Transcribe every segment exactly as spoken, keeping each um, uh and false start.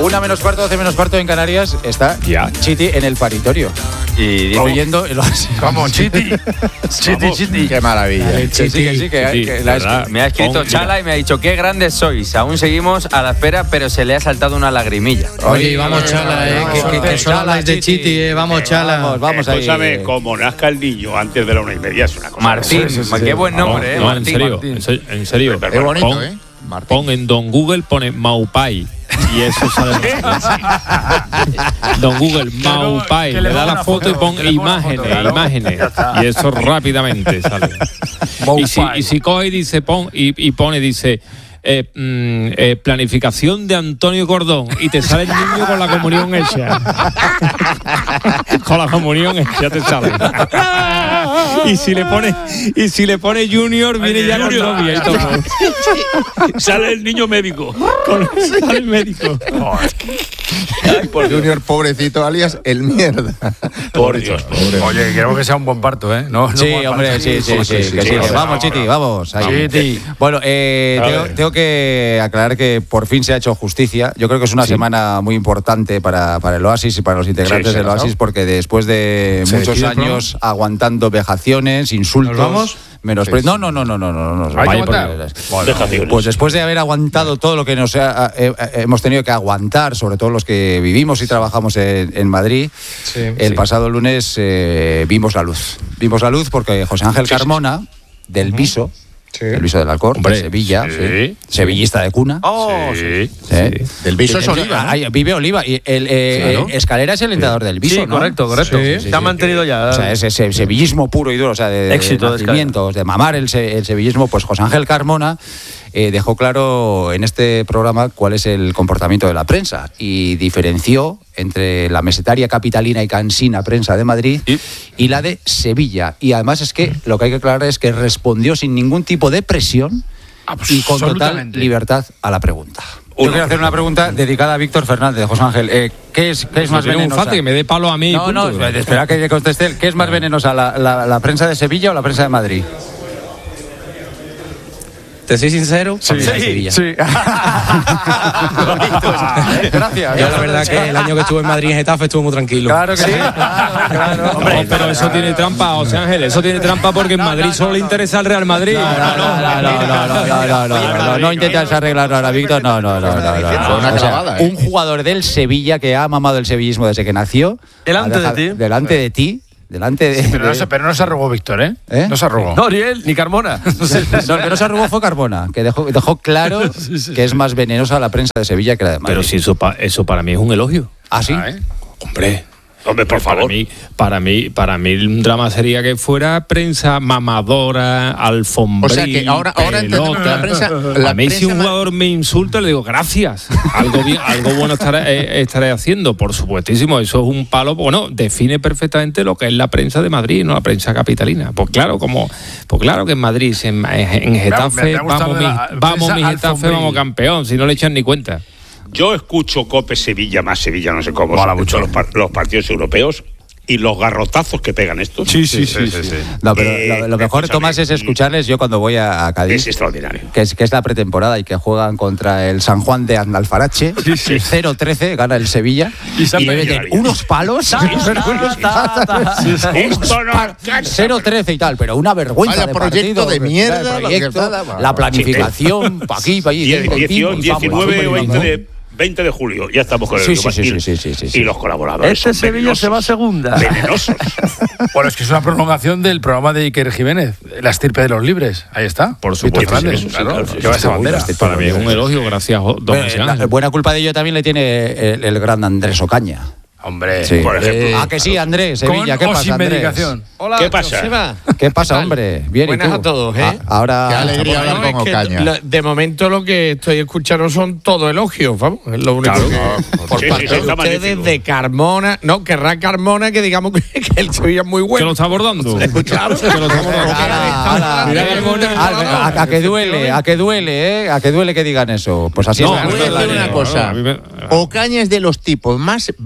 Una menos cuarto, doce menos cuarto en Canarias. Está ya. Chiti en el paritorio. Y oyendo. Vamos, Chiti. Chiti, Chiti. Qué maravilla. Eh, sí, sí, que sí, que, Sí, que la verdad. me ha escrito Pon, Chala y me ha dicho, qué grandes sois. Aún seguimos a la espera, pero se le ha saltado una lagrimilla. Oye, vamos, Chala, eh, que, que, que solo habláis de Chiti, eh, vamos, Chala. Vamos, vamos ahí. Escúchame, como nazca el niño antes de la una y media es una cosa. Martín, Sí, sí, sí, qué sí. buen nombre, no, eh. no, Martín. en serio, Martín. en serio, en serio. Qué Qué bonito, pon, ¿eh? Martín. Pon en Don Google, pone Maupai. Y eso sale. Don Google, Maupai. que Le le da ponga la una foto y foto, pon que le ponga una imágenes, foto, claro. imágenes. Ya está. Y eso rápidamente sale. Y si, y si coge y dice, pon, y, y pone, dice. Eh, mm, eh, planificación de Antonio Cordón y te sale el niño con la comunión hecha. Con la comunión hecha te sale. Y si le pone y si le pone Junior viene Ay, ya Junior. con novia y todo. Sale el niño médico. Con sale el médico. Ay, por Junior, pobrecito, alias el mierda. Por Dios, pobre. Oye, queremos que sea un buen parto, ¿eh? No, no Sí, mal hombre, parto. sí, sí, sí, que sí, que vamos, vamos, vamos, Chiti, vamos. ahí. Chiti. Bueno, eh, A tengo, ver. tengo que aclarar que por fin se ha hecho justicia. Yo creo que es una semana muy importante para, para el Oasis y para los integrantes Sí, sí, del ¿no? Oasis, porque después de ¿Se muchos despide el años aguantando vejaciones, insultos, ¿Nos vamos? menospre- No, no, no, no, no, no, no. ¿Hay que vaya por aguantar? Dios. Vejaciones. Pues después de haber aguantado todo lo que nos ha- eh, eh, hemos tenido que aguantar, sobre todo los que vivimos y trabajamos en, en Madrid, Sí, el sí. pasado lunes eh, vimos la luz. Vimos la luz porque José Ángel Carmona, del Viso, Sí. del Viso del Alcor, Hombre, de Sevilla, sí, sí, sevillista de cuna. Oh, Sí, ¿eh? Del Viso es El- Oliva, ¿no? ahí vive Oliva. Y el, eh, Claro. eh, Escalera es el entrenador del Viso, Sí, ¿no? correcto, correcto. Sí, Se ha mantenido ya. O sea, ese, ese sevillismo puro y duro, o sea, de, de Éxito de nacimientos, de mamar el, se- el sevillismo, pues José Ángel Carmona eh, dejó claro en este programa cuál es el comportamiento de la prensa y diferenció entre la mesetaria capitalina y cansina prensa de Madrid y, y la de Sevilla. Y además es que lo que hay que aclarar es que respondió sin ningún tipo de presión y con total Absolutamente. libertad a la pregunta. Yo quiero hacer una pregunta dedicada a Víctor Fernández, José Ángel. Eh, ¿Qué es, qué es más Tiene un venenosa? fate que me dé palo a mí. No, no, punto. espera que conteste él. ¿Qué es más venenosa, la, la, la prensa de Sevilla o la prensa de Madrid? ¿Te soy sincero? Sí, de Sevilla. Sí. Gracias. Yo la verdad que el año que estuve en Madrid en Getafe estuve muy tranquilo. Claro que sí. Claro, claro. Hombre, pero eso tiene trampa, José Ángel, eso tiene trampa porque en Madrid solo le interesa el Real Madrid. No, no, no, no, no, no, no, no, no, no, no intentas arreglarlo ahora, Víctor. No, no, no, no, no, Fue no. una O sea, clavada, ¿eh? un jugador del Sevilla que ha mamado el sevillismo desde que nació. Delante ha dejado- de ti. Delante de ti. Delante de. Pero no, de- se, pero no se arrugó Víctor, ¿eh? ¿Eh? No se arrugó. No, ni él, ni Carmona. No sé. No, el que no se arrugó fue Carbona, que dejó, dejó claro que es más venenosa la prensa de Sevilla que la de Madrid. Pero si eso, pa- eso para mí es un elogio. ¿Ah, sí? Hombre. Hombre, por Para favor. mí, para mí, para mí un drama sería que fuera prensa mamadora, alfombril, O sea que ahora- ahora entendemos que la prensa- la a mí si prensa un ma- jugador me insulta le digo gracias, algo bien, algo bueno estaré, eh, estaré haciendo, por supuestísimo. Eso es un palo, bueno, define perfectamente lo que es la prensa de Madrid, no la prensa capitalina. Pues claro, como, pues claro que en Madrid, en, en Getafe, me ha gustado vamos, de mi, la vamos prensa mi Getafe, alfombril. vamos campeón, si no le echan ni cuenta. Yo escucho Cope Sevilla, más Sevilla, no sé cómo, Mola son mucho. los, par- los partidos europeos y los garrotazos que pegan estos. Sí, sí, sí. sí. No, pero Eh, lo, lo mejor, escúchame, Tomás, es escucharles yo cuando voy a, a Es Cádiz, extraordinario. que es, que es la pretemporada y que juegan contra el San Juan de Andalfarache. cero trece, gana el Sevilla. Y se han Y le pedido meten la vida. unos palos. Esto no alcanza. cero trece y tal, pero una vergüenza Vaya de proyecto partido, de mierda, el lo que proyecto, está, vamos. la planificación, pa' aquí, pa' allí. Die- pim, pim, dieciocho, pim, pam, diecinueve pam, o pam, veinte pam. de, veinte de julio, ya estamos con el Sí, sí, grupo. sí, Y- sí, sí, sí, sí. Y los colaboradores Este son Sevilla se va a venenosos. segunda. Venenosos. Bueno, es que es una prolongación del programa de Iker Jiménez, La estirpe de los libres. Ahí está. Por Víctor supuesto, Fernández, sí, sí, claro. claro, sí, Lleva sí, esa sí, bandera. sí, Para mí es un elogio, gracias, don Bueno, José la- Ángel. buena culpa de ello también le tiene el, el gran Andrés Ocaña. Hombre, Sí. Por ejemplo. Ah, que sí, Andrés, Sevilla, con ¿qué o pasa, sin Andrés? medicación. Hola, ¿Qué pasa? Joseba. ¿Qué pasa, ¿Qué tal? hombre? Bien, ¿y Buenas tú? a todos, ¿eh? Ah, ahora... Qué alegría hablar Bueno, con es que Ocaña. lo- de momento lo que estoy escuchando son todo elogios, vamos. Es lo único Claro. que. Por Sí, sí, parte sí, de está ustedes, magnífico. de Carmona. No, querrá Carmona que digamos que, que el Sevilla es muy ¿Que bueno. lo está abordando? Claro. Que lo está abordando. Ala, ala. Mira, Carmona. A, a- a que duele, a que duele, ¿eh? A que duele que digan eso. Pues así No, es. Voy a decir una cosa. a mí me- Ocaña es de los tipos más brillantes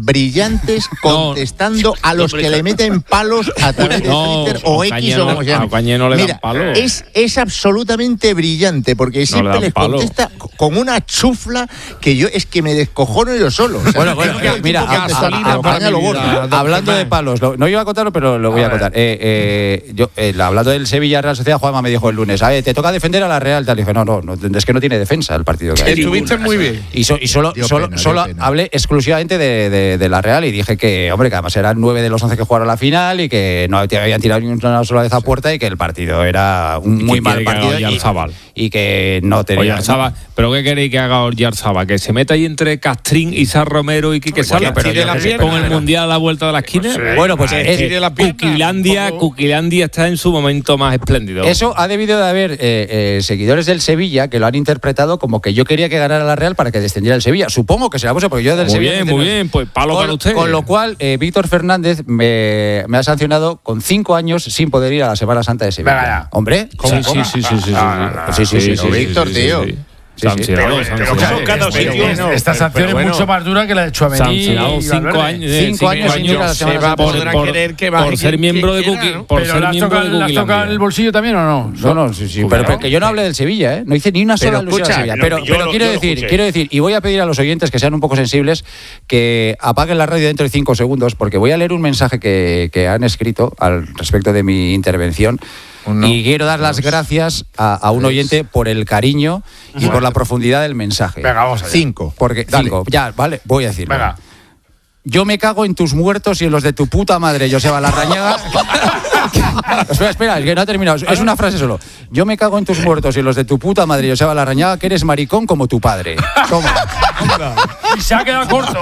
brillantes contestando no. a los que le meten palos a través de no, Twitter o X o como se llama. No le Mira, dan palo. es, es absolutamente brillante porque no siempre les palo. contesta con una chufla que yo es que me descojono yo solo. O sea, bueno, bueno, eh, mira, a, a, a, lo gordo. Hablando de palos, lo, no iba a contarlo, pero lo voy a, a contar. Eh, eh, yo, eh, hablando del Sevilla Real Sociedad, Juanma me dijo el lunes, a ver, te toca defender a la Real. Tal. Y dije, no, no, no, es que no tiene defensa el partido que hay. Estuviste muy bien. Y, so, y solo, solo, pena, solo hablé exclusivamente de, de, de la Real y dije que, hombre, que además eran nueve de los once que jugaron la final y que no habían tirado ni una sola vez a puerta y que el partido era un muy mal partido y, y que no tenía... Oyarzabal, ¿pero qué queréis que haga Oyarzabal? ¿Que se meta ahí entre Castrín, Isar Romero y Quique Sala con el Mundial a la vuelta de la esquina? Sí, bueno, pues es, Cuquilandia, Cuquilandia está en su momento más espléndido. Eso ha debido de haber eh, eh, seguidores del Sevilla que lo han interpretado como que yo quería que ganara la Real para que descendiera el Sevilla. Supongo que será eso, porque yo del muy Sevilla... Muy bien, muy bien, pues palo con, para usted. Con lo cual, eh, Víctor Fernández me, me ha sancionado con cinco años sin poder ir a la Semana Santa de Sevilla. Venga, Hombre, ¿cómo? Sí, sí, sí, sí, sí, sí, sí, sí, sí, Víctor, tío. Sí, sí, pero, pero claro, cada sitio. Bueno, esta sanción bueno, es mucho más dura que la de Tchouaméni. Sancionado cinco años, cinco, cinco años sin ir a la Semana Santa. Por, por, que por ser miembro de Cookie. Por pero ser miembro de Cookie. ¿Le has tocado el bolsillo también o no? No, no, sí, sí. Pero porque yo no hablé del Sevilla, ¿eh? No hice ni una sola alusión al Sevilla. Pero, pero quiero decir, quiero decir, y voy a pedir a los oyentes que sean un poco sensibles, que apaguen la radio dentro de cinco segundos, porque voy a leer un mensaje que, que han escrito al respecto de mi intervención. Uno, y quiero dar las dos, gracias a, a un tres, oyente por el cariño y bueno, por la profundidad del mensaje. Venga, vamos allá. Cinco. Porque, cinco. Ya, vale, voy a decirlo. Venga. Yo me cago en tus muertos y en los de tu puta madre, Joseba Larrañaga. espera, espera, es que no ha terminado. Es una frase solo. Yo me cago en tus muertos y en los de tu puta madre, Joseba Larrañaga, que eres maricón como tu padre. Toma. Y se ha quedado corto.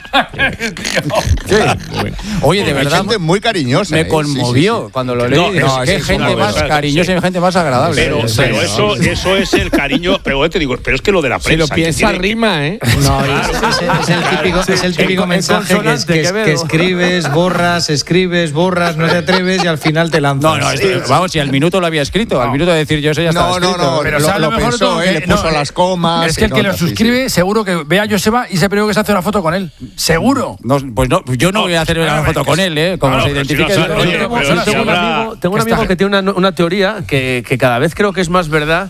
Sí. Oye, de verdad. Gente muy cariñosa. Me conmovió sí, sí, sí. cuando lo leí. No, no, qué es gente más cariñosa y gente más agradable. Pero, sí, pero eso, eso es el cariño. Pero te digo, pero es que lo de la prensa. Si lo piensa rima, ¿eh? No, claro. es, es, es el típico, es el típico el, mensaje que, es, que, es, que escribes, borras, escribes, borras, no te atreves y al final te lanzas. No, no, es, vamos, si al minuto lo había escrito, no. al minuto de decir yo eso ya estaba no, escrito. No, no, pero lo, lo, lo pensó, eh, le puso no, las comas. Es que el que lo suscribe, seguro que ve a Joseba y se primero que se hace una foto con él. Seguro. No, pues no, yo no, no voy a hacer una foto con él, ¿eh? Como claro, se identifica. Si no, yo tengo, yo tengo un amigo, tengo un amigo que tiene una, una teoría que, que cada vez creo que es más verdad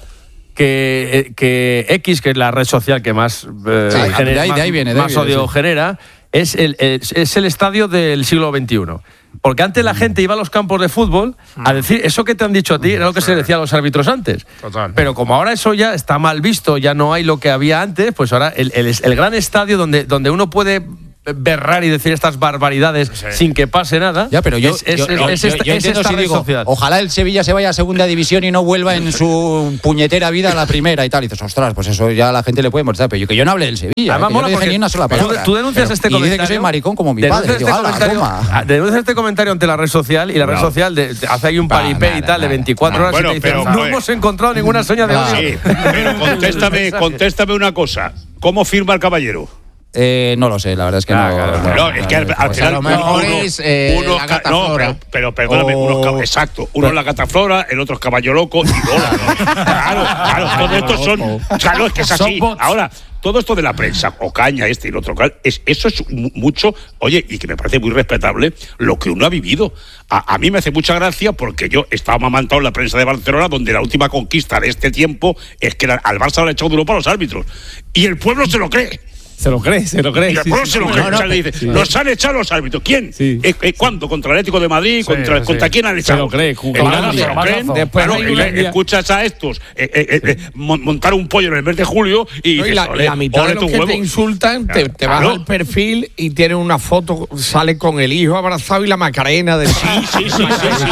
que, que X, que es la red social que más, eh, sí, genera, de ahí, de ahí viene, de más ahí viene, odio sí. genera, es el, es, es el estadio del siglo veintiuno. Porque antes la gente iba a los campos de fútbol a decir eso que te han dicho a ti, era lo que se decía a los árbitros antes. Total. Pero como ahora eso ya está mal visto, ya no hay lo que había antes, pues ahora el, el, el gran estadio donde, donde uno puede berrar y decir estas barbaridades sí. sin que pase nada. Ya, pero yo, es, es, yo, es, yo, es, yo, esta, yo es esta si red digo, social. Ojalá el Sevilla se vaya a segunda división y no vuelva en su puñetera vida a la primera y tal. Y dices, ostras, pues eso ya a la gente le puede molestar. Pero yo que yo no hable del Sevilla, Además, eh, que yo no dije ni una sola palabra. Tú, tú denuncias pero, este y comentario. dice que soy maricón como mi padre. Este digo, comentario, denuncias este comentario ante la red social y la red social de, de, hace ahí un paripé y tal de veinticuatro horas bueno, y te pero, dicen, no ver. hemos encontrado ninguna seña de odio. Sí, pero contéstame, contéstame una cosa. ¿Cómo firma el caballero? Eh, no lo sé, la verdad es que ah, no, claro, no, no. Es que al, al final. A lo mejor uno, es eh, uno, la gata no, pero, pero perdóname, oh. uno, exacto. Uno es la gata flora, el otro es caballo loco y Lola. Claro, claro, todos estos son. Claro, es que es así. Ahora, todo esto de la prensa, Ocaña, este y el otro, es, eso es mucho, oye, y que me parece muy respetable lo que uno ha vivido. A, a mí me hace mucha gracia porque yo estaba amamantado en la prensa de Barcelona, donde la última conquista de este tiempo es que la, al Barça lo ha echado de Europa a los árbitros. Y el pueblo se lo cree. Se lo cree, se lo cree. Y el pueblo sí, se lo cree. No, no, o sea, le dice, sí. Los han echado los árbitros. ¿Quién? Sí. ¿Eh, eh, ¿Cuándo? ¿Contra el Atlético de Madrid? Sí, ¿Contra, sí. ¿Contra quién han echado? Se lo cree. Claro, se lo creen. Después claro, le, escuchas a estos eh, eh, eh, montar un pollo en el mes de julio y, no, y la, la mitad de los que huevo. Te insultan te, te claro. vas al perfil y tienen una foto, sale con el hijo abrazado y la Macarena del sí, sí, sí,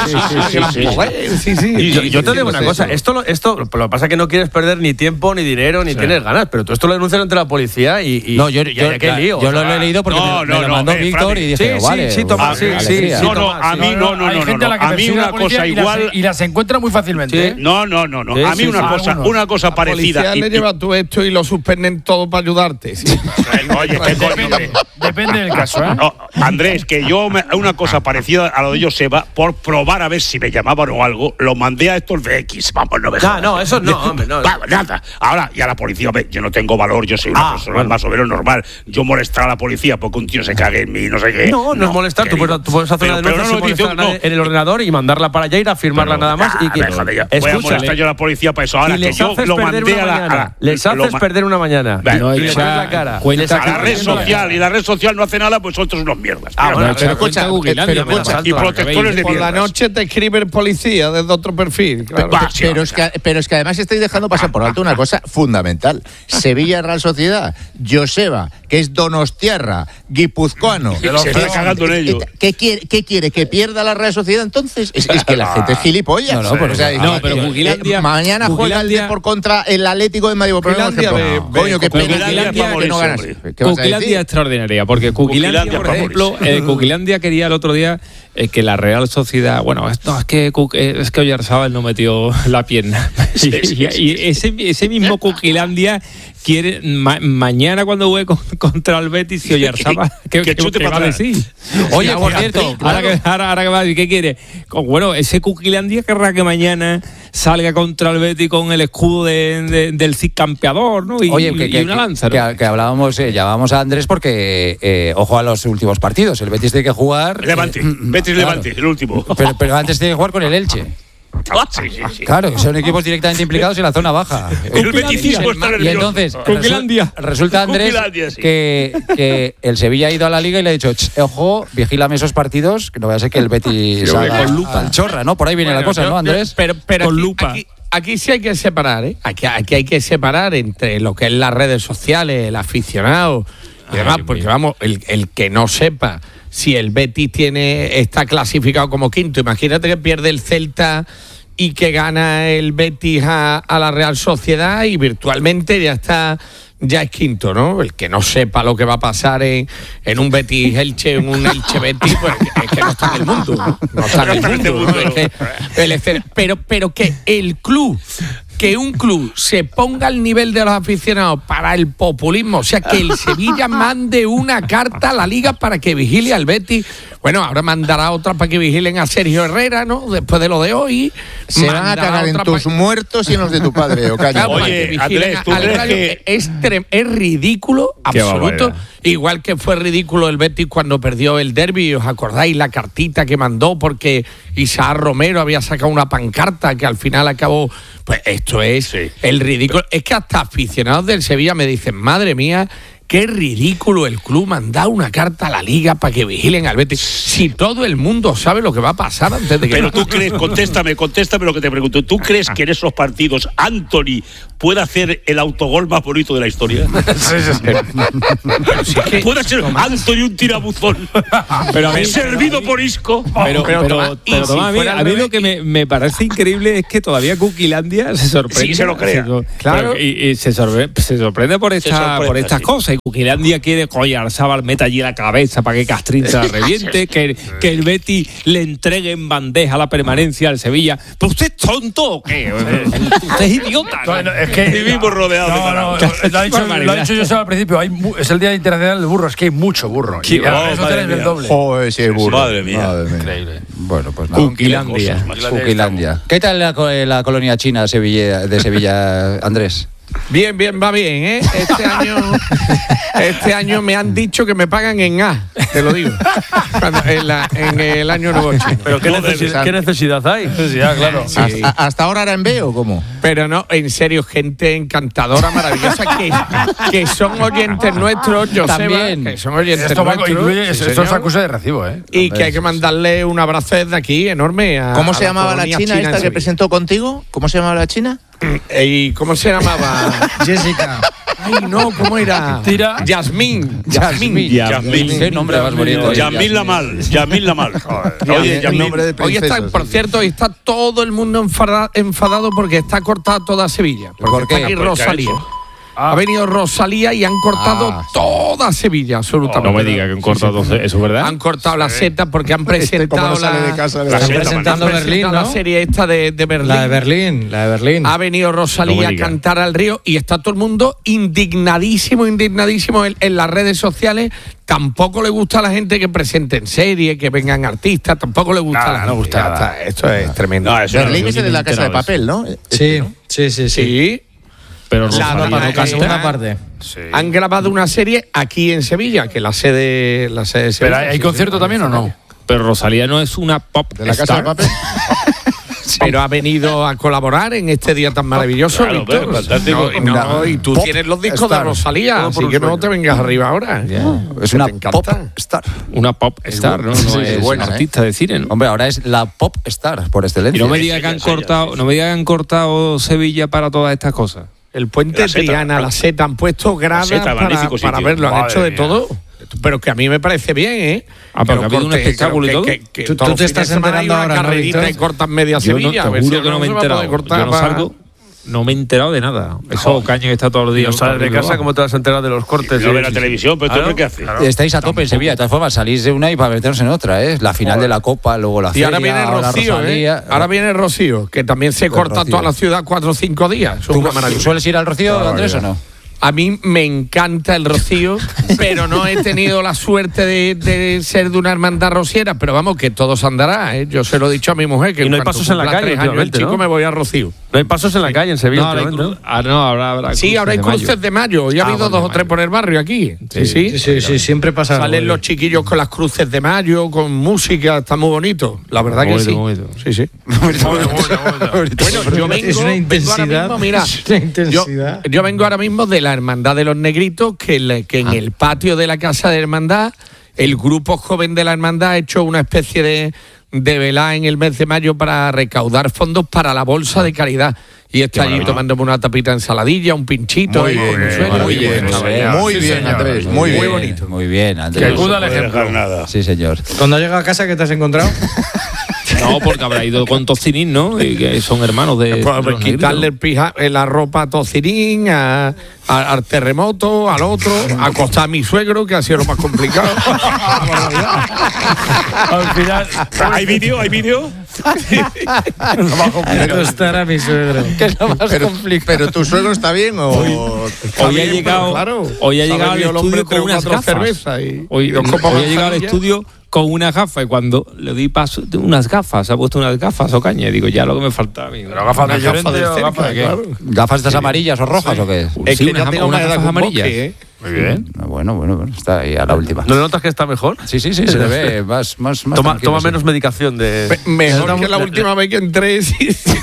sí, sí. Yo te digo una cosa, esto lo, esto lo que pasa es que no quieres perder ni tiempo, ni dinero, ni tienes ganas, pero tú esto lo denuncias ante la policía y no, yo lío. Yo o sea, lo he leído porque no, me, no, me lo mandó no, Víctor eh, y dije, sí, vale. Sí, sí, toma, sí, sí, sí, no, no, a mí no, no, no, no. A mí una cosa igual. Y las encuentra muy fácilmente. No, no, no, no. A mí una cosa, una cosa parecida. La policía le lleva tú esto y lo suspenden todo para ayudarte. Oye, depende del caso, ¿eh? Andrés, que yo una cosa parecida a lo de Joseba, por probar a ver si me llamaban o algo, lo mandé a estos de X. Vamos, no me No, no, eso no, hombre, no. Nada. Ahora, y a la policía, yo no tengo valor, yo soy una persona más o menos pero es normal. Yo molestar a la policía porque un tío se cague en mí, no sé qué. No, no, no es molestar. Tú puedes, tú puedes hacer pero, una denuncia pero no, sin molestar no, no. en el ordenador y mandarla para allá, ir a firmarla pero, nada más. Ah, y que, déjate ya. escucha, voy a molestar yo a la policía para eso. Ahora y que les yo haces lo perder mandé una a la, mañana. a la, les haces ma- perder una mañana. Vale, no, y echa, les la cara. Cuenta, a la red social y la red social no hace nada, pues son todos unos mierdas. Ah, bueno, no, pero escucha, escucha, Google, pero anda, escucha, y protectores de Por la mierdas. noche te escribe el policía desde otro perfil. Claro. Va, sí, Pero es, que, pero es que además estáis dejando pasar por alto una cosa fundamental. Sevilla Real Sociedad, Joseba, que es donostiarra, guipuzcoano. Se está cagando en ello. ¿Qué quiere, ¿Qué quiere? ¿Que pierda la Real Sociedad entonces? Es, es que la gente es gilipollas. No, no, pero- O sea, no, eh, pero eh, Juguilandia- eh, mañana juega el Juguilandia- Depor contra el Atlético de Madrid. Por poner un Juguilandia ejemplo. ve- Coño, qué pena Juguilandia que- que no favorece, ganas. hombre. ¿Qué vas a Cuquilandia decir? es extraordinaria, porque Cuquilandia, Cuquilandia por favorece. ejemplo, eh, Cuquilandia quería el otro día eh, que la Real Sociedad, bueno, es, no, es que Cu- eh, es que Oyarzábal no metió la pierna. Sí, y sí, sí. y ese, ese mismo Cuquilandia quiere ma- mañana cuando juegue con- contra el Betis y Oyarzábal, ¿qué, Que qué- chute qué para va a atrás. decir? Oye, Sí, por fíjate, cierto, ahora, que, ahora, ahora que va a decir, ¿qué quiere? Con- Bueno, ese Cuquilandia querrá que mañana salga contra el Betis con el escudo de- de- del Cid campeador, ¿no? Y, Oye, y- que, y que- una lanza, ¿no? que, que hablábamos, eh, llamábamos a Andrés porque, eh, ojo a los últimos partidos. El Betis tiene que jugar. Levante, eh, Betis claro. Levante, el último. Pero, pero antes tiene que jugar con el Elche. Sí, sí, sí. Claro, que son equipos directamente implicados en la zona baja. El beticismo está Y nervioso. entonces, Cuquilandia. resu- resulta, Andrés, Cuquilandia, sí. que, que el Sevilla ha ido a la Liga y le ha dicho, "Ch, ojo, vigílame esos partidos, que no vaya a ser que el Betis Sí, haga con al chorra, ¿no? Por ahí viene la Bueno, cosa, yo- ¿no, Andrés? Pero, pero Con aquí, lupa. Aquí, aquí sí hay que separar, ¿eh? Aquí, aquí hay que separar entre lo que es las redes sociales, el aficionado y demás, Dios porque mío. vamos, el, el que no sepa si el Betis tiene está clasificado como quinto, imagínate que pierde el Celta y que gana el Betis a, a la Real Sociedad y virtualmente ya está, ya es quinto, ¿no? El que no sepa lo que va a pasar en, en un Betis Elche, en un Elche Betis, pues es que no está en el mundo, ¿no? No está en el mundo, ¿no? Es que el escena- pero, pero que el club, que un club se ponga al nivel de los aficionados para el populismo, o sea, que el Sevilla mande una carta a la Liga para que vigile al Betis. Bueno, ahora mandará otra para que vigilen a Sergio Herrera, ¿no? Después de lo de hoy. Se van a Mandará cagar en otra tus pa- muertos y en los de tu padre, Ocaña. Claro, para Oye, que vigilen Andrés, ¿tú al crees Rayo. que- es, trem- es ridículo, Qué absoluto. barbaridad. Igual que fue ridículo el Betis cuando perdió el derbi, ¿os acordáis la cartita que mandó? Porque Isaac Romero había sacado una pancarta que al final acabó. Pues esto es Sí. el ridículo. Es que hasta aficionados del Sevilla me dicen, madre mía, qué ridículo el club mandar una carta a la Liga para que vigilen al Betis. Si todo el mundo sabe lo que va a pasar antes de que. Pero tú crees, contéstame, contéstame lo que te pregunto. ¿Tú crees que en esos partidos Anthony puede hacer el autogol más bonito de la historia? Puede ser Anthony un tirabuzón. Pero a mí- servido por Isco. Pero, pero, pero, Tomás, y Tomás, si a mí, fuera al a mí revés, lo que me, me parece increíble es que todavía Cuquilandia se sorprende. Sí, se lo crea. Claro. Y, y se, sorprende, se sorprende por, esta, sorprende, por estas sí. cosas. Y Cuquilandia quiere que Oyarzábal meta allí la cabeza para que Castrín se la reviente, que, que el Betis le entregue en bandeja la permanencia al Sevilla. ¿Pero usted es tonto o qué? Usted es idiota. No, no, es que Vivimos rodeados de no, no, naranjas. lo ha dicho, lo ha Barbaridad. dicho yo al principio. Hay mu- es el Día Internacional del Burro. Es que hay mucho burro. Sí, y en las oh, redes madre sociales es el mía. doble. Joder, ese burro. Madre mía. Increíble. Bueno, pues nada. Cuquilandia. Cuquilandia. ¿Qué tal la, co- la colonia china Sevilla, de Sevilla, Andrés? Bien, bien, va bien, ¿eh? Este año, este año me han dicho que me pagan en A, te lo digo. Cuando- en, la- en el año nuevo chino. Pero ¿qué, No necesidad, debes. ¿qué necesidad hay? Sí, ya, claro. Sí. ¿Hasta, ¿Hasta ahora era en B o cómo? Pero no, en serio, gente encantadora, maravillosa, que, que son oyentes nuestros, Joseba, También. que son oyentes Esto, va, nuestros. incluye, sí, esto señor, es acusa de recibo, ¿eh? y que hay que mandarle un abrazo desde aquí, enorme. A, ¿Cómo a se llamaba la colonia china en esta que Sevilla. presentó contigo? ¿Cómo se llamaba la china? ¿Y cómo se llamaba? Jessica. Ay, no, ¿cómo era? Tira. Yasmín. Yasmín. Yasmín. Qué nombre más bonito. Yamil Lamal. Yamil Lamal. Oye, el Yamil. nombre de Hoy está, princesas, por sí. cierto, hoy está todo el mundo enfada- enfadado porque está cortada toda Sevilla. Porque ¿Por está qué? aquí Pues, ¿qué ha Rosalía. hecho? Ha venido Rosalía y han cortado Ah, sí. toda Sevilla, absolutamente. No me diga que han cortado eso, ¿es verdad? Han cortado la seta porque han Este, como presentado no sale la, de casa, le la da- seta, presentando han Berlín, presentado la ¿no? serie esta de, de Berlín. La de Berlín, la de Berlín. Ha venido No Rosalía me a diga. cantar al río y está todo el mundo indignadísimo, indignadísimo en, en las redes sociales. Tampoco le gusta a la gente que presenten series, que vengan artistas, tampoco le gusta Nada, a la no gente. gusta Ya nada. está, esto es tremendo. No, eso no, Berlín eso es el de la casa de enterados. papel, ¿no? Sí, sí, sí, sí. Sí. Pero La Rosalía de- no canta. segunda parte. Sí. Han grabado una serie aquí en Sevilla, que la sede, la sede de ¿Pero Sevilla. hay, hay concierto también o no? Pero Rosalía no es una pop ¿De la casa de star. papel? Pero ha venido a colaborar en este día tan maravilloso. Claro, Víctor. pero fantástico. No, no, y tú Pop tienes los discos star. de Rosalía, Todo por así un que no sueño. te vengas arriba ahora. Es Que una te encanta. pop star. Una pop star, ¿no? No Sí, es buena, una artista de cine, ¿no? Hombre, ahora es la pop star por Y excelencia. no me diga que han sí, sí, cortado, sí. no me diga que han cortado Sevilla para todas estas cosas. El puente La Seta, Triana, claro. la Seta, han puesto gradas Seta, para, magnífico para sitio. verlo, han Madre hecho de mía. todo. Pero que a mí me parece bien, ¿eh? Ah, pero que ha habido un corte- espectáculo y que- todo. que- que Tú- todos tú los te fines estás de semana hay enterando una ahora, ¿no, carrerita Víctor? y cortan media Yo no, Sevilla. te a ver juro si que no me he se va a enterado. poder cortar Yo no para- salgo, no me he enterado de nada. Eso Caño que está todos los días. No sales de casa, ¿cómo te vas a enterar de los cortes? No Sí, ve la sí, televisión, pero Claro, ¿tú qué haces? claro. Estáis a tope en Sevilla, de todas formas, salís de una y para meternos en otra, ¿eh? La final de la Copa, luego la Y feria, ahora viene ahora Rocío, Rosalía. ¿eh? Ahora viene Rocío, que también se corta Rocío. toda la ciudad cuatro o cinco días. Es ¿Tú, una tú maravilla. sueles ir al Rocío, Andrés, o no? A mí me encanta el Rocío, pero no he tenido la suerte de, de ser de una hermandad rociera. Pero vamos, que todo se andará, ¿eh? Yo se lo he dicho a mi mujer, que Y no hay cuando pasos en la cumpla calle tres años el últimamente, chico ¿no? me voy a Rocío. No hay pasos en la calle en Sevilla. No, ahora hay últimamente, cru- ah, no, ahora habrá Sí, ahora hay de mayo. cruces de mayo. Ya ha Ah, habido bueno, dos o de tres mayo. por el barrio aquí. Sí, sí. Sí, sí, sí, siempre pasa algo. Salen los chiquillos con las cruces de mayo, con música, está muy bonito. La verdad Muy que sí. bonito, muy bonito. Sí, sí. Bueno, yo vengo, Es una vengo intensidad. ahora mismo, mira, Es una yo, intensidad. yo vengo ahora mismo de la Hermandad de los Negritos, que, le- que en el patio de la Casa de Hermandad, el grupo joven de la Hermandad ha hecho una especie de, de velá en el mes de mayo para recaudar fondos para la bolsa de caridad. Y está allí tomándome una tapita de ensaladilla, un pinchito. Muy ahí, bien, con un sueño. muy Muy bien, está muy bien. bien, muy Sí, bien, señor. Andrés, muy bien. bonito. Muy bien, Que Andrés. no se puede dejar nada. Sí, señor. Cuando llega a casa, ¿qué te has encontrado? No, porque habrá ido con Tocinín, ¿no? Y que son hermanos de. Pues, de pues, los quitarle el negritos. pija- eh, la ropa a Tocirín, a, a- al terremoto, al otro, acostar a mi suegro, que ha sido lo más complicado. Al final. ¿Hay vídeo? ¿Hay vídeo? Acostar a mi suegro. ¿Qué es lo más Pero, complicado? pero tu suegro está bien o Está Hoy ha bien, llegado, pero claro, hoy ha se ha llegado al bebido el hombre estudio tres con o unas cuatro gafas. cervezas y- Hoy, y dos hoy copas ha llegado al manzanilla. estudio con unas gafas y cuando le di paso, de unas gafas, se ha puesto unas gafas o caña. Y digo, ya lo que me faltaba a mí. Pero gafas de Unas gafas Llorente de o cerca, gafas de qué? claro. ¿Gafas estas amarillas o rojas o qué? Es Sí, que unas ya tengo unas una edad gafas con amarillas. bosque, ¿eh? Muy bien. Ah, Bueno, bueno, bueno, está ahí a la última. ¿No le notas que está mejor? Sí, sí, sí, se le ve más, más, más Toma, tranquilo, toma sí. menos medicación de. Pe- Mejor que la última vez que entré. sí, sí.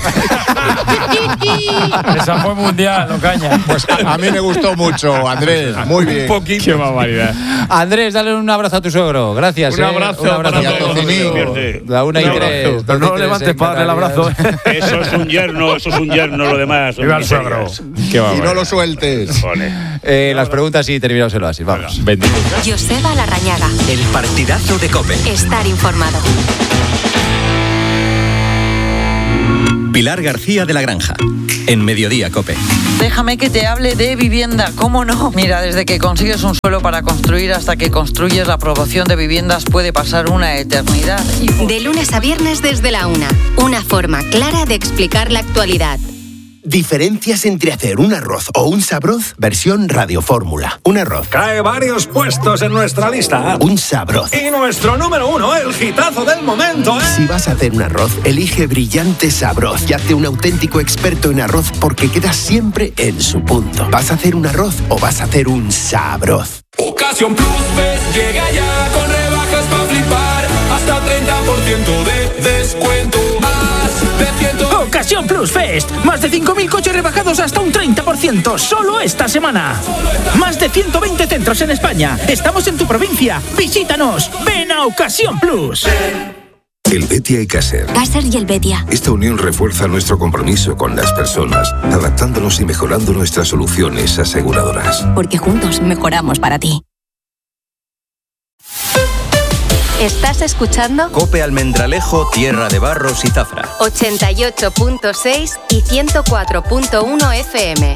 Esa fue mundial, Ocaña. pues a, a mí me gustó mucho, Andrés. Muy bien. Qué barbaridad. Andrés, dale un abrazo a tu suegro. Gracias. Un eh. abrazo Un abrazo para a todos. todos. Pierde. La una y Un tres. abrazo. Pero no lo levantes para darle el abrazo. Eso es un yerno, eso es un yerno, lo demás. son Viva el suegro. miserias. Qué Y barbaridad. no lo sueltes. Joder. Eh, las preguntas y terminamos el oasis. Vamos. Bendito. Joseba Larrañaga. El partidazo de COPE. Estar informado. Pilar García de la Granja. En Mediodía COPE. Déjame que te hable de vivienda, ¿cómo no? Mira, desde que consigues un suelo para construir hasta que construyes la aprobación de viviendas puede pasar una eternidad. De lunes a viernes desde la una. Una forma clara de explicar la actualidad. Diferencias entre hacer un arroz o un sabroz, versión radiofórmula. Un arroz. Cae varios puestos en nuestra lista. Un sabroz. Y nuestro número uno, el hitazo del momento, ¿eh? Si vas a hacer un arroz, elige Brillante Sabroz y hazte un auténtico experto en arroz porque quedas siempre en su punto. ¿Vas a hacer un arroz o vas a hacer un sabroz? Ocasión Plus Fest llega ya con rebajas para flipar. Hasta treinta por ciento de descuento. Más de ciento... Ocasión Plus Fest. Más de cinco mil coches rebajados hasta un treinta por ciento. Solo esta semana. Más de ciento veinte centros en España. Estamos en tu provincia. Visítanos. Ven a Ocasión Plus. El Betia y Caser. Caser y el Betia. Esta unión refuerza nuestro compromiso con las personas, adaptándonos y mejorando nuestras soluciones aseguradoras. Porque juntos mejoramos para ti. ¿Estás escuchando? COPE Almendralejo, Tierra de Barros y Zafra. ochenta y ocho punto seis y ciento cuatro punto uno F M.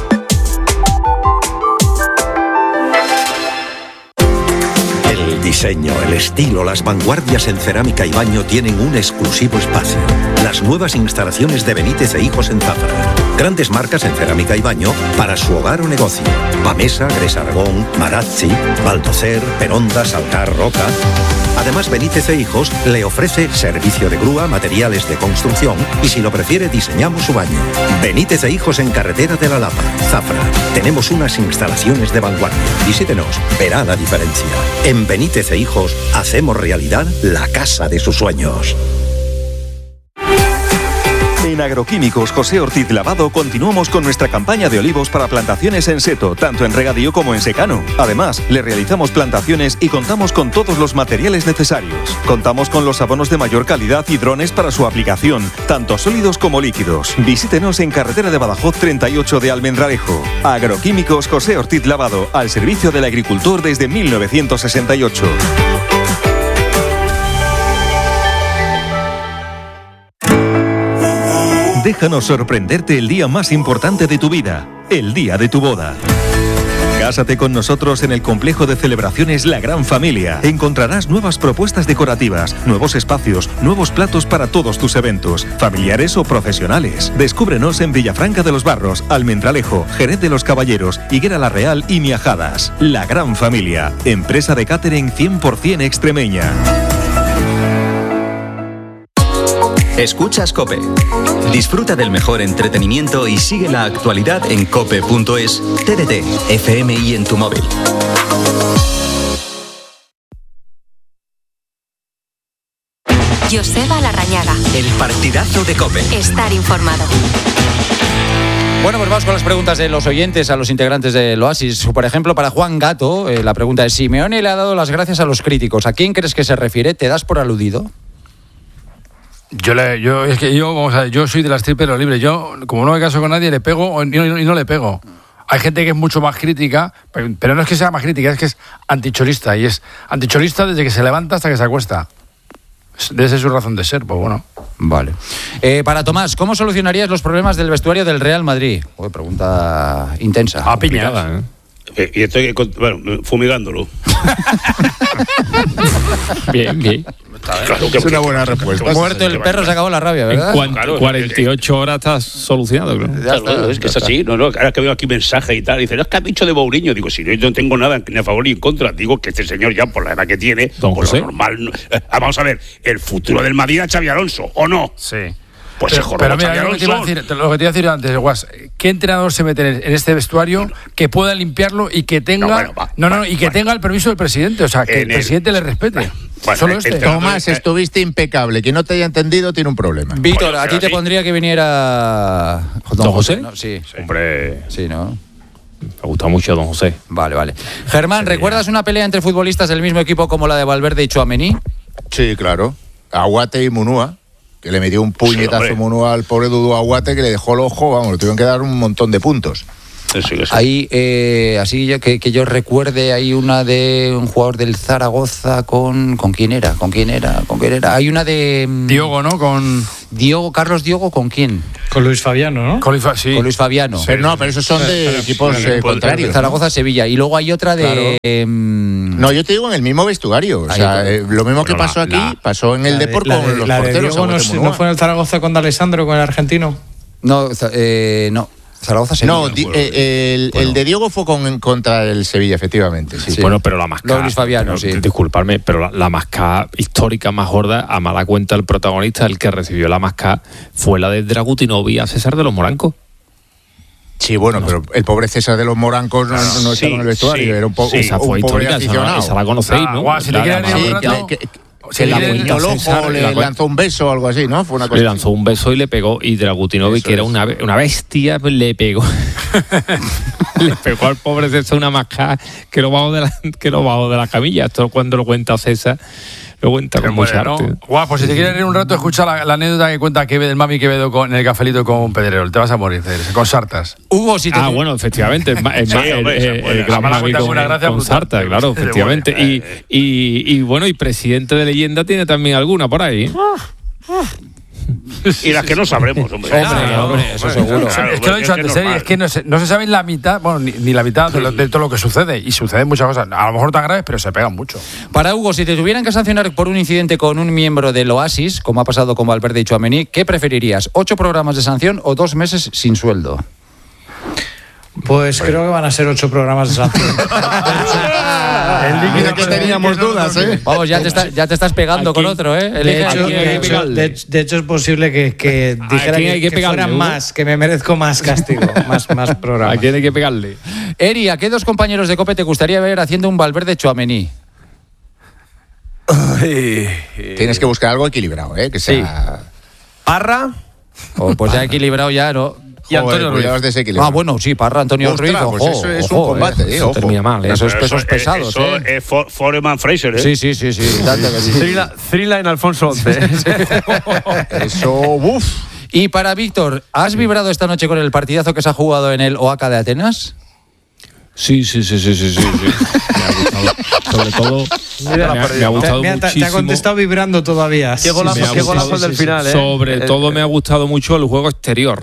El diseño, el estilo, las vanguardias en cerámica y baño tienen un exclusivo espacio. Las nuevas instalaciones de Benítez e Hijos en Zafra. Grandes marcas en cerámica y baño para su hogar o negocio. Bamesa, Gres Aragón, Marazzi, Baldocer, Peronda, Salcar, Roca. Además, Benítez e Hijos le ofrece servicio de grúa, materiales de construcción y, si lo prefiere, diseñamos su baño. Benítez e Hijos en Carretera de la Lapa, Zafra. Tenemos unas instalaciones de vanguardia. Visítenos, verá la diferencia. En Benítez e Hijos hacemos realidad la casa de sus sueños. En Agroquímicos José Ortiz Lavado continuamos con nuestra campaña de olivos para plantaciones en seto, tanto en regadío como en secano. Además, le realizamos plantaciones y contamos con todos los materiales necesarios. Contamos con los abonos de mayor calidad y drones para su aplicación, tanto sólidos como líquidos. Visítenos en Carretera de Badajoz treinta y ocho de Almendralejo. Agroquímicos José Ortiz Lavado, al servicio del agricultor desde mil novecientos sesenta y ocho. Déjanos sorprenderte el día más importante de tu vida, el día de tu boda. Cásate con nosotros en el complejo de celebraciones La Gran Familia. Encontrarás nuevas propuestas decorativas, nuevos espacios, nuevos platos para todos tus eventos, familiares o profesionales. Descúbrenos en Villafranca de los Barros, Almendralejo, Jerez de los Caballeros, Higuera la Real y Miajadas. La Gran Familia, empresa de catering cien por ciento extremeña. Escuchas COPE. Disfruta del mejor entretenimiento y sigue la actualidad en cope punto es, T D T, F M y en tu móvil. Joseba Larrañaga. El partidazo de COPE. Estar informado. Bueno, pues vamos con las preguntas de los oyentes a los integrantes del Oasis. Por ejemplo, para Juan Gato, eh, la pregunta es: Simeone le ha dado las gracias a los críticos. ¿A quién crees que se refiere? ¿Te das por aludido? Yo, le, yo, es que yo, vamos a ver, yo soy de la estirpe de los libres. Yo, como no me caso con nadie, le pego y no, y no le pego. Hay gente que es mucho más crítica, pero, pero no es que sea más crítica, es que es anticholista. Y es anticholista desde que se levanta hasta que se acuesta. Debe ser su razón de ser, pues bueno. Vale. Eh, para Tomás, ¿cómo solucionarías los problemas del vestuario del Real Madrid? Uy, pregunta intensa. A piñada, ¿eh? Eh, y estoy, bueno, fumigándolo. Bien, bien. Claro que es una buena respuesta. Muerto el perro, se acabó la rabia, ¿verdad? En claro, cuarenta y ocho horas estás solucionado, creo. Claro, claro, es que es así. No, no, ahora que veo aquí mensaje y tal, dice, no, es que has dicho de Mourinho. Digo, si yo no tengo nada ni a favor ni en contra, digo que este señor ya, por la edad que tiene, Don por José. lo normal. Eh, vamos a ver, el futuro del Madrid a Xabi Alonso, ¿o no? Sí. Pues pero, se jorobó pero mira, Xabi lo que, te iba a Alonso. decir, lo que te iba a decir antes, Guas, ¿qué entrenador se mete en este vestuario que pueda limpiarlo y que tenga No, bueno, va, no, no, va, y que va. tenga el permiso del presidente? O sea, que En el el- presidente le respete. Bueno, Solo el- este. el- Tomás, estuviste impecable. Quien no te haya entendido tiene un problema. Víctor, Bueno, a ti pero te sí. pondría que viniera ¿Don José? ¿no? Sí, Hombre, sí, ¿no? me gusta mucho Don José. Vale, vale. Germán, ¿recuerdas una pelea entre futbolistas del mismo equipo como la de Valverde y Tchouaméni? Sí, claro. Aguate y Munúa, que le metió un puñetazo hombre. Munúa al pobre Dudu Aguate, que le dejó el ojo, vamos, le tuvieron que dar un montón de puntos. Sí, sí, sí. Ahí, eh, así yo- que, que yo recuerde, hay una de un jugador del Zaragoza con... ¿Con quién era? ¿Con quién era? ¿Con quién era? Hay una de... mm, Diogo, ¿no? Con, Diogo, Carlos Diogo, ¿con quién? Con Luis Fabiano, ¿no? con Lifa- sí. Con Luis Fabiano. Pero no, pero esos son de equipos sí, eh, sí, contrarios. Zaragoza-Sevilla. Y luego hay otra de... Claro. em, No, yo te digo en el mismo vestuario. O Ahí, sea, claro. eh, lo mismo que Bueno, pasó la- aquí, la- pasó en el La de- Depor la con de- los la de porteros. Diogo no, Aguate y Munúa. no fue en el Zaragoza con D'Alessandro, con el argentino. no, za- eh, no. Zaragoza-Sevilla. No, di- eh, el, el de Diogo fue con, contra el Sevilla, efectivamente. Sí. Sí. Bueno, pero la mascada. Lo Luis Fabiano, pero, sí. Disculpadme, pero la, la mascada histórica más gorda, a mala cuenta el protagonista, el que recibió la mascada, fue la de Dragutinovi a César de los Morancos. Sí, bueno, pero el pobre César de los Morancos no, no Sí, estaba en el vestuario, sí, era un, po- sí. un- Esa un fue pobre histórica, esa, aficionado. esa la conocéis, Ah, ¿no? guau, si te La- quieres la- ir a un Sí, rato- que, que- Si que le le quieres- guiñó el ojo, César, le la- lanzó un beso o algo así, ¿no? Fue una cosa Le lanzó un beso y le pegó, y Dragutinovi, Eso que era es. una, be- una bestia, le pegó. Le pegó al pobre César una mascada que lo bajó de la, que lo bajó de la camilla. Esto cuando lo cuenta César, lo cuenta con mucha Bueno, arte. ¿no? Guau, pues si te quieres reír un rato, escucha la, la anécdota que cuenta Quevedo, el Mami Quevedo con, en el cafelito con Pedrerol. Te vas a morir, César, con sartas. Hugo, si te... Ah, bueno, efectivamente, el, ma- el, Sí, ma- el- hombre, esa el- buena. el gran Además, la Mami cuenta con, con una gracia con brutal. Sarta, claro, De efectivamente. buena. Y, y, y bueno, y presidente de leyenda tiene también alguna por ahí. ¿eh? y las que no sabremos, hombre. Hombre, claro, hombre, eso seguro. Claro, es que lo he dicho antes, ¿eh? Es que no se, no se sabe la mitad, bueno, ni, ni la mitad de, lo, de todo lo que sucede. Y suceden muchas cosas, a lo mejor no tan graves, pero se pegan mucho. Para Hugo, si te tuvieran que sancionar por un incidente con un miembro del Oasis, como ha pasado con Valverde y Tchouaméni, ¿qué preferirías? ¿Ocho programas de sanción o dos meses sin sueldo? Pues creo que van a ser ocho programas de sanción. El líquido que teníamos dudas, ¿eh? Vamos, ya te, está, ya te estás pegando con otro, ¿eh? De hecho, de, hecho, de, de hecho, es posible que, que dijera que, hay que, que fueran más, que me merezco más castigo, más, más programas. ¿A quién hay que pegarle? Eri, ¿a qué dos compañeros de COPE te gustaría ver haciendo un Valverde Tchouaméni? Tienes que buscar algo equilibrado, ¿eh? Que sea... Sí. Parra. Oh, pues ya equilibrado ya, ¿no? Y Antonio Ruiz. Ah, bueno, sí, Parra, Antonio Ostras, Ruiz. Ojo, pues eso es ojo, un combate, eh. eh, ojo. Termina mal, eh. Esos pesos eso, pesados, eso eh. es For- Foreman Fraser, ¿eh? Sí, sí, sí, sí. Thrilla en Alfonso once. Eso, uff. Y para Víctor, ¿has vibrado esta noche con el partidazo que se ha jugado en el O A C A de Atenas? Sí, sí, sí, sí, sí, sí, sí. Me ha gustado. Sobre todo, Mira, me, ha, me ha gustado mira, muchísimo. Te ha contestado vibrando todavía. Qué golazo, Me ha qué gustado, golazo del sí, sí. final, ¿eh? Sobre El- todo me ha gustado mucho el juego exterior.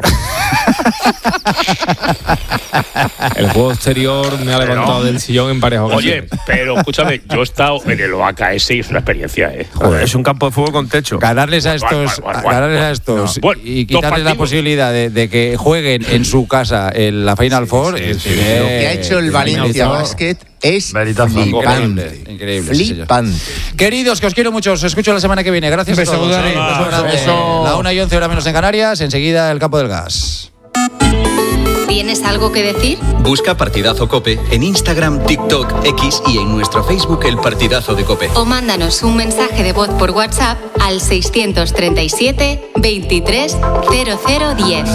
El juego exterior me ha levantado del sillón en varias ocasiones. Oye, pero escúchame, yo he estado en el O A C A ese y es una experiencia, ¿eh? Joder, es un campo de fútbol con techo. Ganarles a estos, Guau, guau, guau, ganarles a guau. estos No. Bueno, y dos quitarles la partidos. posibilidad de, de que jueguen en su casa en la Final Four. es- Lo que ha hecho el Valencia Basket es flipante. Increíble, increíble, sí, señor. Flipante. Queridos, que os quiero mucho, os escucho la semana que viene. Gracias Un a beso, todos. Dani. Un beso Beso. grande. Beso. La una y once, hora menos en Canarias. Enseguida el campo del gas. ¿Tienes algo que decir? Busca Partidazo Cope en Instagram, TikTok, X y en nuestro Facebook El Partidazo de Cope. O mándanos un mensaje de voz por WhatsApp al seiscientos treinta y siete veintitrés cero cero diez.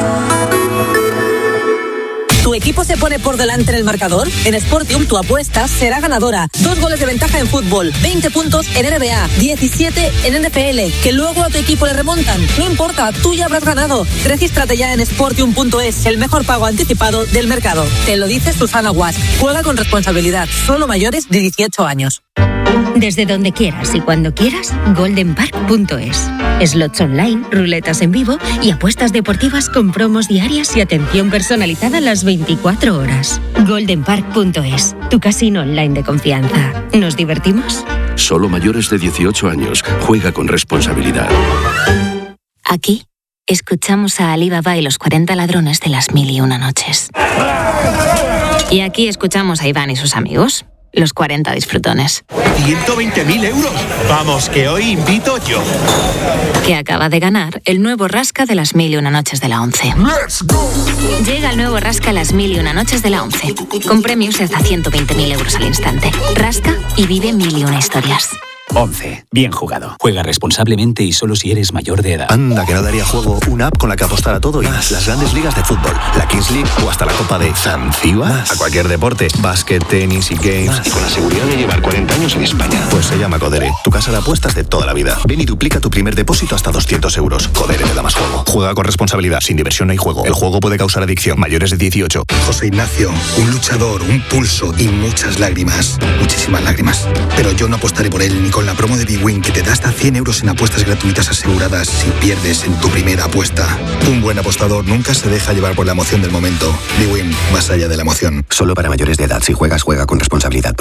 ¿Tu equipo se pone por delante en el marcador? En Sportium tu apuesta será ganadora. Dos goles de ventaja en fútbol, veinte puntos en N B A, diecisiete en N F L, que luego a tu equipo le remontan. No importa, tú ya habrás ganado. Regístrate ya en sportium punto es, el mejor pago anticipado del mercado. Te lo dice Susana Guas. Juega con responsabilidad. Solo mayores de dieciocho años. Desde donde quieras y cuando quieras, golden park punto es. Slots online, ruletas en vivo y apuestas deportivas con promos diarias y atención personalizada las veinticuatro horas. golden park punto es, tu casino online de confianza. ¿Nos divertimos? Solo mayores de dieciocho años. Juega con responsabilidad. Aquí escuchamos a Ali Baba y los cuarenta ladrones de las mil y una noches. Y aquí escuchamos a Iván y sus amigos, los cuarenta disfrutones. ciento veinte mil euros. Vamos, que hoy invito yo. Que acaba de ganar el nuevo Rasca de las mil y una noches de la once. Llega el nuevo Rasca las mil y una noches de la once, con premios de hasta ciento veinte mil euros al instante. Rasca y vive mil y una historias. once. Bien jugado. Juega responsablemente y solo si eres mayor de edad. Anda, que no daría juego una app con la que apostar a todo y más. Las grandes ligas de fútbol, la Kings League o hasta la Copa de Zanzíbar. A cualquier deporte, básquet, tenis y games. Y con la seguridad de llevar cuarenta años en España. Pues se llama Codere, tu casa de apuestas de toda la vida. Ven y duplica tu primer depósito hasta doscientos euros. Codere te da más juego. Juega con responsabilidad, sin diversión no hay juego. El juego puede causar adicción. Mayores de dieciocho. José Ignacio, un luchador, un pulso y muchas lágrimas. Muchísimas lágrimas. Pero yo no apostaré por él ni con la promo de Big Win que te da hasta cien euros en apuestas gratuitas aseguradas si pierdes en tu primera apuesta. Un buen apostador nunca se deja llevar por la emoción del momento. Big Win, más allá de la emoción. Solo para mayores de edad. Si juegas, juega con responsabilidad.